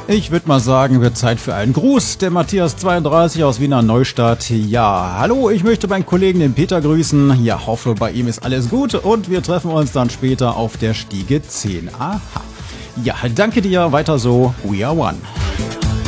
Ich würde mal sagen, wird Zeit für einen Gruß. Der Matthias 32 aus Wiener Neustadt. Ja, hallo, ich möchte meinen Kollegen den Peter grüßen. Ja, hoffe, bei ihm ist alles gut und wir treffen uns dann später auf der Stiege 10. Aha. Ja, danke dir, weiter so. We are one.